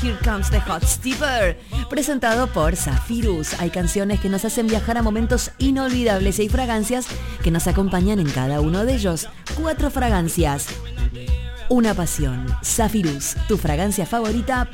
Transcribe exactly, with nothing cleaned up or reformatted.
Here Comes the Hot Stepper, presentado por Zephyrus. Hay canciones que nos hacen viajar a momentos inolvidables y hay fragancias que nos acompañan en cada uno de ellos. Cuatro fragancias, una pasión. Zephyrus, tu fragancia favorita.